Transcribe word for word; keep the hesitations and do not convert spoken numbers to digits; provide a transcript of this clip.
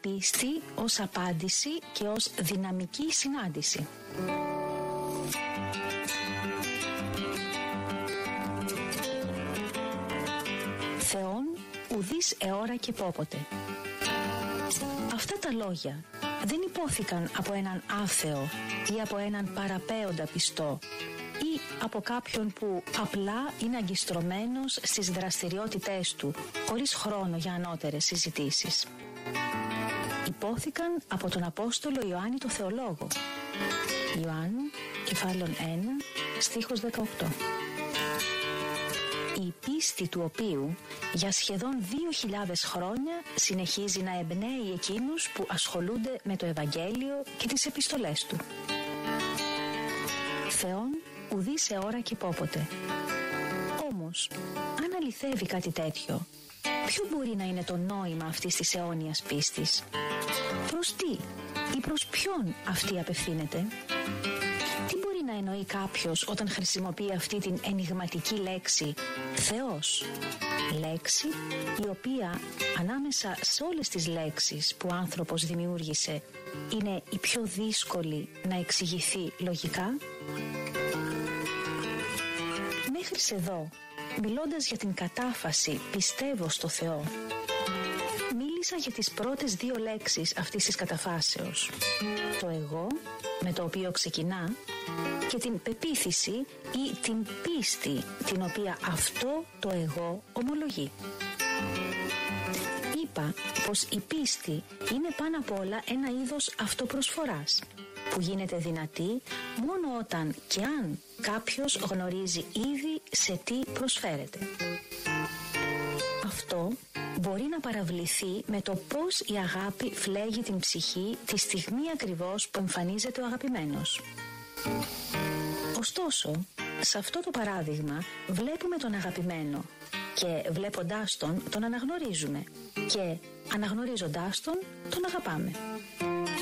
πίστη ως απάντηση και ως δυναμική συνάντηση. Θεόν ουδείς εώρα και πόποτε. Αυτά τα λόγια δεν υπόθηκαν από έναν άθεο ή από έναν παραπέοντα πιστό ή από κάποιον που απλά είναι αγκιστρωμένος στις δραστηριότητές του, χωρίς χρόνο για ανώτερες συζητήσεις. Υπόθηκαν από τον Απόστολο Ιωάννη το Θεολόγο. Ιωάννου, κεφάλαιον ένα, στίχος δεκαοκτώ. Η πίστη του οποίου για σχεδόν δύο χιλιάδες χρόνια συνεχίζει να εμπνέει εκείνους που ασχολούνται με το Ευαγγέλιο και τις επιστολές του. Θεόν ουδείς εώρα και πόποτε. Όμως, αν αληθεύει κάτι τέτοιο, ποιο μπορεί να είναι το νόημα αυτής της αιώνιας πίστης? Προς τι ή προς ποιον αυτή απευθύνεται? Τι μπορεί να εννοεί κάποιος όταν χρησιμοποιεί αυτή την ενιγματική λέξη Θεός? Λέξη η οποία ανάμεσα σε όλες τις λέξεις που ο άνθρωπος δημιούργησε είναι η πιο δύσκολη να εξηγηθεί λογικά. Μέχρι εδώ, μιλώντας για την κατάφαση πιστεύω στο Θεό, μίλησα για τις πρώτες δύο λέξεις αυτής της καταφάσεως. Το εγώ, με το οποίο ξεκινά, και την πεποίθηση ή την πίστη, την οποία αυτό το εγώ ομολογεί. Είπα πως η πίστη είναι πάνω απ' όλα ένα είδος αυτοπροσφοράς, που γίνεται δυνατή μόνο όταν και αν κάποιος γνωρίζει ήδη σε τι προσφέρεται. Αυτό μπορεί να παραβληθεί με το πώς η αγάπη φλέγει την ψυχή τη στιγμή ακριβώς που εμφανίζεται ο αγαπημένος. Ωστόσο, σε αυτό το παράδειγμα βλέπουμε τον αγαπημένο και βλέποντάς τον τον αναγνωρίζουμε και αναγνωρίζοντάς τον τον αγαπάμε.